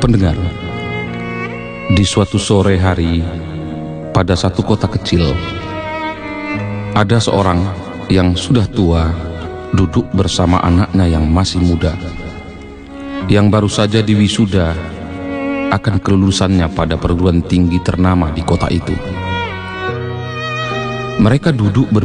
Pendengar, di suatu sore hari pada satu kota kecil, ada seorang yang sudah tua duduk bersama anaknya yang masih muda, yang baru saja diwisuda akan kelulusannya pada perguruan tinggi ternama di kota itu. Mereka duduk